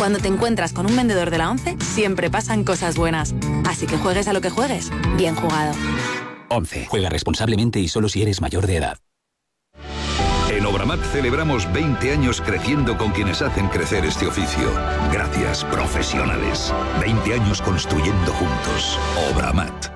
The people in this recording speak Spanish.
Cuando te encuentras con un vendedor de la ONCE, siempre pasan cosas buenas. Así que juegues a lo que juegues, bien jugado. 11. Juega responsablemente y solo si eres mayor de edad. En Obramat celebramos 20 años creciendo con quienes hacen crecer este oficio. Gracias, profesionales. 20 años construyendo juntos. Obramat.